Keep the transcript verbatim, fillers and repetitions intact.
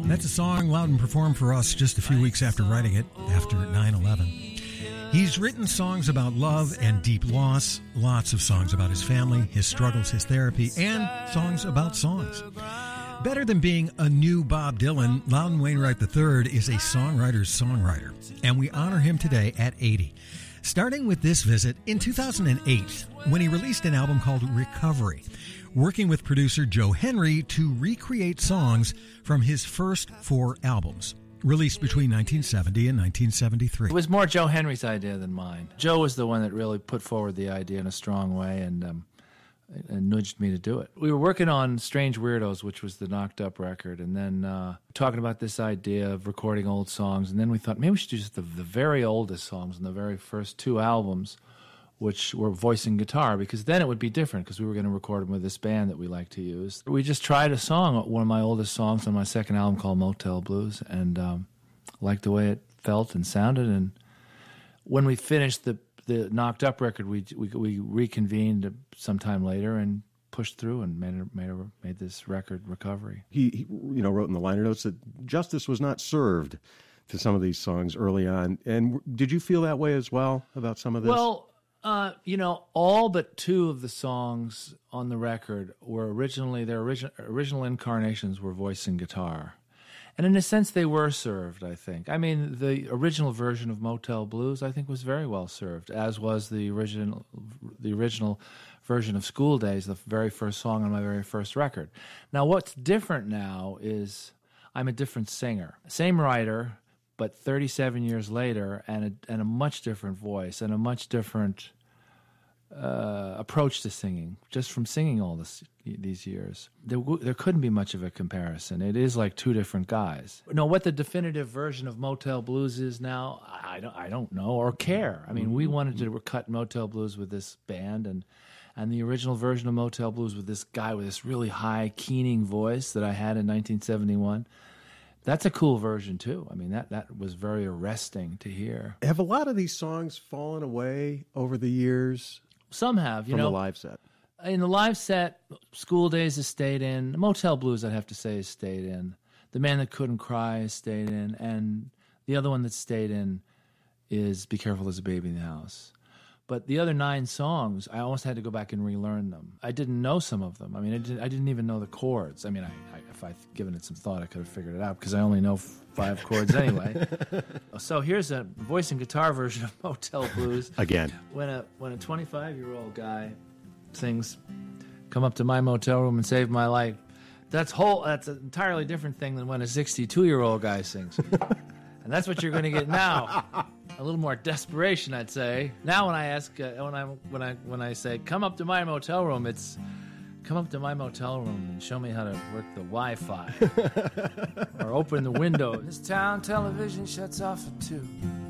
That's a song Loudon performed for us just a few weeks after writing it, after nine eleven. He's written songs about love and deep loss, lots of songs about his family, his struggles, his therapy, and songs about songs. Better than being a new Bob Dylan, Loudon Wainwright the third is a songwriter's songwriter, and we honor him today at eighty. Starting with this visit in two thousand eight, when he released an album called Recovery, working with producer Joe Henry to recreate songs from his first four albums, released between nineteen seventy and nineteen seventy-three. It was more Joe Henry's idea than mine. Joe was the one that really put forward the idea in a strong way and, um, and nudged me to do it. We were working on Strange Weirdos, which was the Knocked Up record, and then uh, talking about this idea of recording old songs, and then we thought maybe we should do just the, the very oldest songs in the very first two albums, which were voice and guitar, because then it would be different, because we were going to record them with this band that we like to use. We just tried a song, one of my oldest songs on my second album called Motel Blues, and um, liked the way it felt and sounded. And when we finished the the Knocked Up record, we we, we reconvened sometime later and pushed through and made a, made a, made this record, Recovery. He, he you know wrote in the liner notes that justice was not served to some of these songs early on. And did you feel that way as well about some of this? Well, Uh, you know, all but two of the songs on the record were originally, their origin, original incarnations were voice and guitar. And in a sense, they were served, I think. I mean, the original version of Motel Blues, I think, was very well served, as was the original, the original version of School Days, the very first song on my very first record. Now, what's different now is I'm a different singer. Same writer, but thirty-seven years later, and a, and a much different voice, and a much different uh, approach to singing, just from singing all this, these years. There, w- there couldn't be much of a comparison. It is like two different guys. No, what the definitive version of Motel Blues is now, I don't, I don't know or care. I mean, we wanted to cut Motel Blues with this band, and and the original version of Motel Blues with this guy with this really high, keening voice that I had in nineteen seventy-one. That's a cool version, too. I mean, that, that was very arresting to hear. Have a lot of these songs fallen away over the years? Some have, you from know. From the live set? In the live set, School Days has stayed in. Motel Blues, I'd have to say, has stayed in. The Man That Couldn't Cry has stayed in. And the other one that stayed in is Be Careful There's a Baby in the House. But the other nine songs, I almost had to go back and relearn them. I didn't know some of them. I mean, I, did, I didn't even know the chords. I mean, I, I, if I'd given it some thought, I could have figured it out, because I only know five chords anyway. So here's a voice and guitar version of Motel Blues. Again. When a when a twenty-five-year-old guy sings, "Come up to my motel room and save my life," that's whole. That's an entirely different thing than when a sixty-two-year-old guy sings. And that's what you're going to get now. A little more desperation, I'd say. Now, when I ask, uh, when I when I when I say, "Come up to my motel room," it's, "Come up to my motel room and show me how to work the Wi-Fi," or "Open the window." This town television shuts off at two.